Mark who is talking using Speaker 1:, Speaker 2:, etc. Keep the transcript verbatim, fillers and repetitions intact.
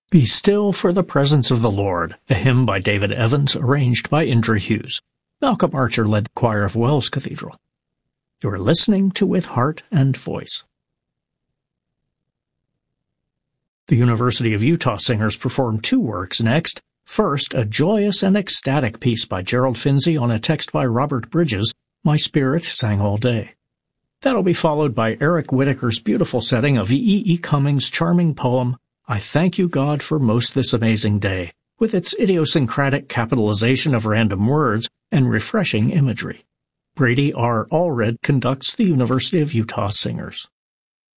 Speaker 1: Be Still for the Presence of the Lord, a hymn by David Evans, arranged by Indra Hughes. Malcolm Archer led the choir of Wells Cathedral. You're listening to With Heart and Voice. The University of Utah singers performed two works next. First, a joyous and ecstatic piece by Gerald Finzi on a text by Robert Bridges, My Spirit Sang All Day. That'll be followed by Eric Whitaker's beautiful setting of E. E. Cummings' charming poem, I Thank You, God, for Most This Amazing Day, with its idiosyncratic capitalization of random words and refreshing imagery. Brady R. Allred conducts the University of Utah singers.